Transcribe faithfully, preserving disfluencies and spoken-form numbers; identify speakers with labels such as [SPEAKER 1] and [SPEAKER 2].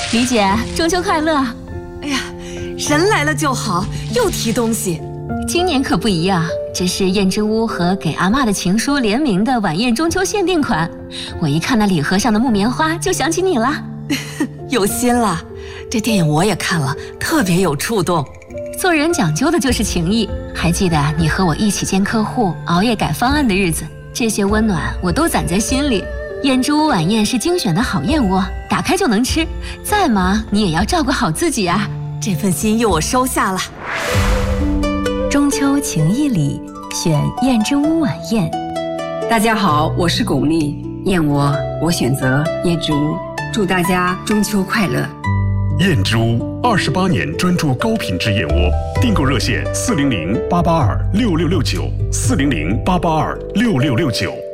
[SPEAKER 1] 李姐，中秋快乐！
[SPEAKER 2] 哎呀，人来了就好，又提东西。
[SPEAKER 1] 今年可不一样，这是燕之屋和给阿嬷的情书联名的晚宴中秋限定款。我一看那礼盒上的木棉花，就想起你了。
[SPEAKER 2] 有心了，这电影我也看了，特别有触动。
[SPEAKER 1] 做人讲究的就是情谊。还记得你和我一起见客户、熬夜改方案的日子，这些温暖我都攒在心里。燕之屋晚宴是精选的好燕窝，打开就能吃。再忙你也要照顾好自己啊！
[SPEAKER 2] 这份心意我收下了。
[SPEAKER 3] 中秋情谊里，选燕之屋晚宴。
[SPEAKER 4] 大家好，我是巩俐，燕窝我选择燕之屋，祝大家中秋快乐。
[SPEAKER 5] 燕之屋二十八年专注高品质燕窝，订购热线四零零八八二六六六九四零零八八二六六六九。